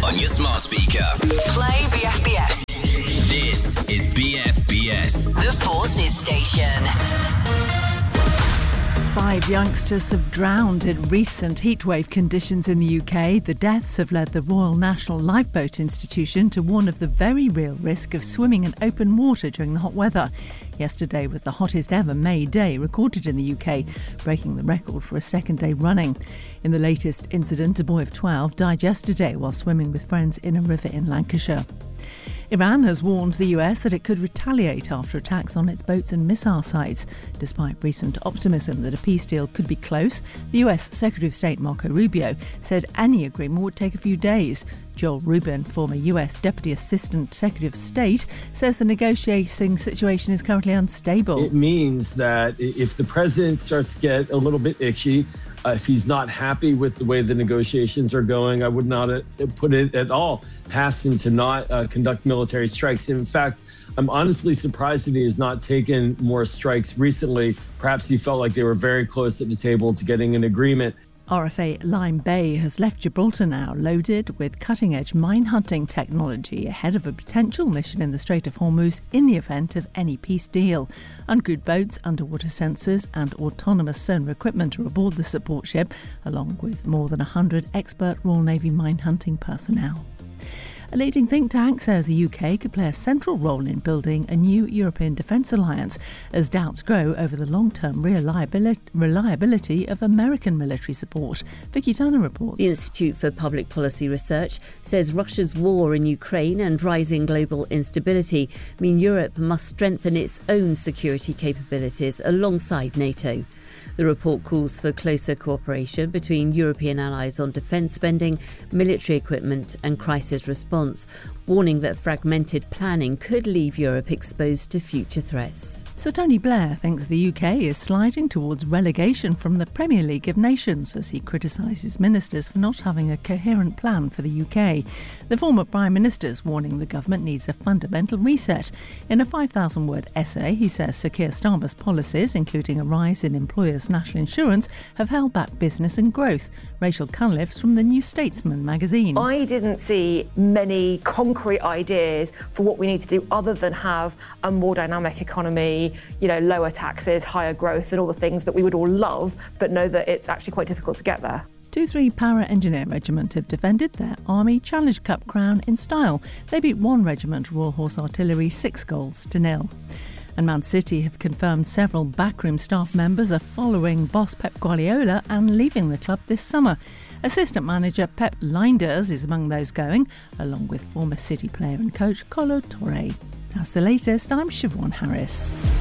on your smart speaker. Play BFBS. This is BFBS. The Forces Station. 5 youngsters have drowned in recent heatwave conditions in the UK. The deaths have led the Royal National Lifeboat Institution to warn of the very real risk of swimming in open water during the hot weather. Yesterday was the hottest ever May day recorded in the UK, breaking the record for a second day running. In the latest incident, a boy of 12 died yesterday while swimming with friends in a river in Lancashire. Iran has warned the US that it could retaliate after attacks on its boats and missile sites. Despite recent optimism that a peace deal could be close, the US Secretary of State Marco Rubio said any agreement would take a few days. Joel Rubin, former US Deputy Assistant Secretary of State, says the negotiating situation is currently unstable. It means that if the president starts to get a little bit itchy, if he's not happy with the way the negotiations are going, I would not put it at all past him to not conduct military strikes. In fact, I'm honestly surprised that he has not taken more strikes recently. Perhaps he felt like they were very close at the table to getting an agreement. RFA Lime Bay has left Gibraltar now loaded with cutting-edge mine-hunting technology ahead of a potential mission in the Strait of Hormuz in the event of any peace deal. Uncrewed boats, underwater sensors and autonomous sonar equipment are aboard the support ship, along with more than 100 expert Royal Navy mine-hunting personnel. A leading think tank says the UK could play a central role in building a new European defence alliance as doubts grow over the long-term reliability of American military support. Vicky Turner reports. The Institute for Public Policy Research says Russia's war in Ukraine and rising global instability mean Europe must strengthen its own security capabilities alongside NATO. The report calls for closer cooperation between European allies on defence spending, military equipment and crisis response, warning that fragmented planning could leave Europe exposed to future threats. Sir Tony Blair thinks the UK is sliding towards relegation from the Premier League of Nations as he criticises ministers for not having a coherent plan for the UK. The former Prime Minister's warning the government needs a fundamental reset. In a 5,000-word essay, he says Sir Keir Starmer's policies, including a rise in employers' national insurance, have held back business and growth. Rachel Cunliffe's from the New Statesman magazine. I didn't see many concrete ideas for what we need to do other than have a more dynamic economy, lower taxes, higher growth and all the things that we would all love, but know that it's actually quite difficult to get there. 2-3 Para Engineer Regiment have defended their Army Challenge Cup crown in style. They beat one regiment, Royal Horse Artillery, 6-0. And Man City have confirmed several backroom staff members are following boss Pep Guardiola and leaving the club this summer. Assistant manager Pep Lijnders is among those going, along with former City player and coach Kolo Touré. That's the latest. I'm Siobhan Harris.